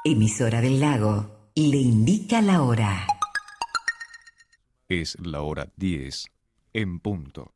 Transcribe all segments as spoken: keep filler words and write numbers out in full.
Emisora del Lago le indica la hora. Es la hora diez en punto.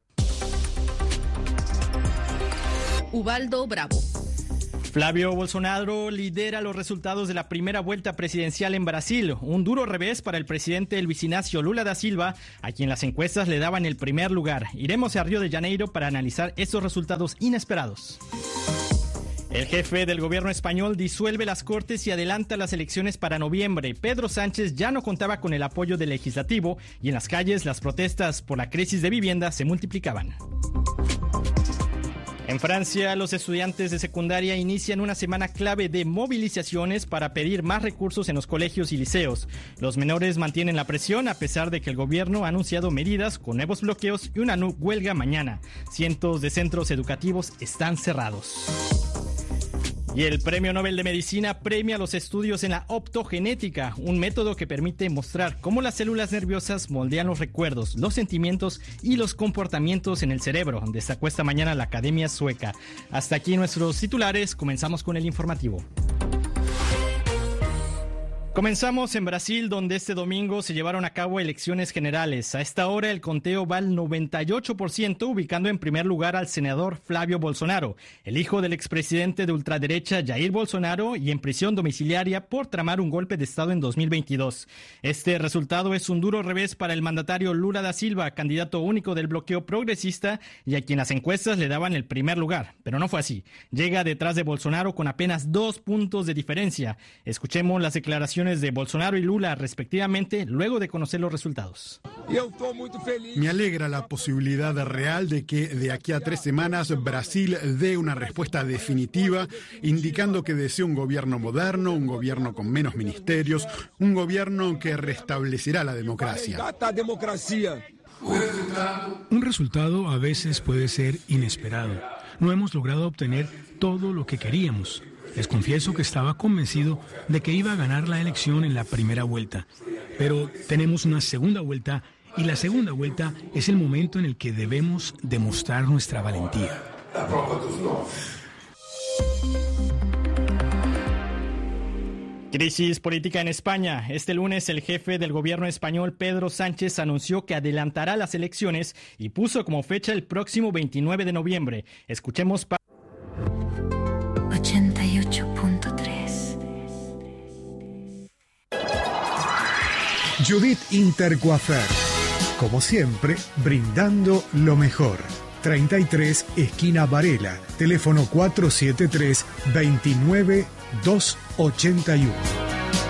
Ubaldo Bravo. Flavio Bolsonaro lidera los resultados de la primera vuelta presidencial en Brasil. Un duro revés para el presidente Luiz Inácio Lula da Silva, a quien las encuestas le daban el primer lugar. Iremos a Río de Janeiro para analizar estos resultados inesperados. El jefe del gobierno español disuelve las Cortes y adelanta las elecciones para noviembre. Pedro Sánchez ya no contaba con el apoyo del legislativo y en las calles las protestas por la crisis de vivienda se multiplicaban. En Francia, los estudiantes de secundaria inician una semana clave de movilizaciones para pedir más recursos en los colegios y liceos. Los menores mantienen la presión a pesar de que el gobierno ha anunciado medidas con nuevos bloqueos y una huelga mañana. Cientos de centros educativos están cerrados. Y el Premio Nobel de Medicina premia los estudios en la optogenética, un método que permite mostrar cómo las células nerviosas moldean los recuerdos, los sentimientos y los comportamientos en el cerebro, destacó esta mañana la Academia Sueca. Hasta aquí nuestros titulares, comenzamos con el informativo. Comenzamos en Brasil, donde este domingo se llevaron a cabo elecciones generales. A esta hora el conteo va al noventa y ocho por ciento, ubicando en primer lugar al senador Flavio Bolsonaro, el hijo del expresidente de ultraderecha Jair Bolsonaro y en prisión domiciliaria por tramar un golpe de Estado en dos mil veintidós. Este resultado es un duro revés para el mandatario Lula da Silva, candidato único del bloqueo progresista y a quien las encuestas le daban el primer lugar. Pero no fue así. Llega detrás de Bolsonaro con apenas dos puntos de diferencia. Escuchemos las declaraciones de Bolsonaro y Lula respectivamente luego de conocer los resultados. Me alegra la posibilidad real de que de aquí a tres semanas Brasil dé una respuesta definitiva indicando que desea un gobierno moderno, un gobierno con menos ministerios, un gobierno que restablecerá la democracia. Un resultado a veces puede ser inesperado. No hemos logrado obtener todo lo que queríamos. Les confieso que estaba convencido de que iba a ganar la elección en la primera vuelta. Pero tenemos una segunda vuelta y la segunda vuelta es el momento en el que debemos demostrar nuestra valentía. Crisis política en España. Este lunes el jefe del gobierno español, Pedro Sánchez, anunció que adelantará las elecciones y puso como fecha el próximo veintinueve de noviembre. Escuchemos pa- ochenta y ocho punto tres. Judith Intercoafer, como siempre, brindando lo mejor. treinta y tres, esquina Varela, teléfono cuatro siete tres, dos nueve, dos ocho uno.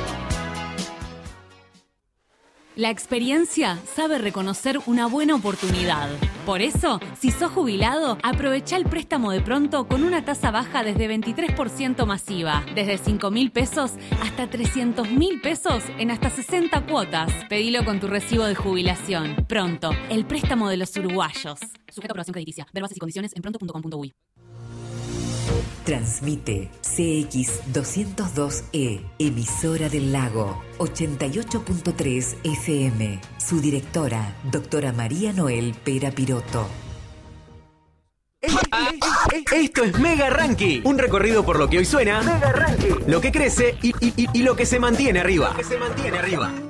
La experiencia sabe reconocer una buena oportunidad. Por eso, si sos jubilado, aprovecha el préstamo de Pronto con una tasa baja desde veintitrés por ciento masiva, desde cinco mil pesos hasta trescientos mil pesos en hasta sesenta cuotas. Pedilo con tu recibo de jubilación. Pronto, el préstamo de los uruguayos. Sujeto a aprobación crediticia. Ver bases y condiciones en pronto punto com punto uy. Transmite C X doscientos dos E, emisora del Lago, ochenta y ocho punto tres F M. Su directora, doctora María Noel Pera Piroto. Esto es Mega Ranking, un recorrido por lo que hoy suena, Mega Ranking, lo que crece y, y, y, y lo que se mantiene arriba. Lo que se mantiene arriba.